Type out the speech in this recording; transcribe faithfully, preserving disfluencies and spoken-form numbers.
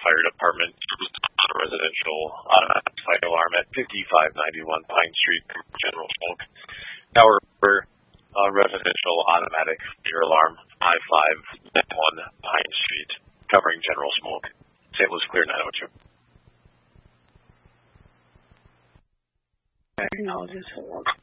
Fire Department, a residential automatic fire alarm at fifty-five ninety-one Pine Street, general smoke. Tower uh, residential automatic fire alarm five five nine one Pine Street, covering general smoke. Saint Louis clear nine oh two. Acknowledges hold.